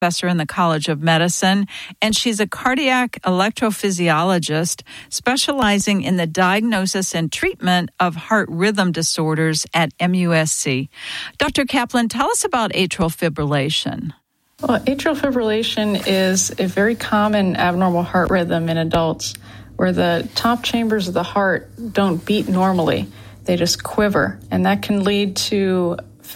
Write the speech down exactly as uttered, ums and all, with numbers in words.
professor in the College of Medicine, and she's a cardiac electrophysiologist specializing in the diagnosis and treatment of heart rhythm disorders at M U S C. Doctor Kaplan, tell us about atrial fibrillation. Well, atrial fibrillation is a very common abnormal heart rhythm in adults where the top chambers of the heart don't beat normally. They just quiver, and that can lead to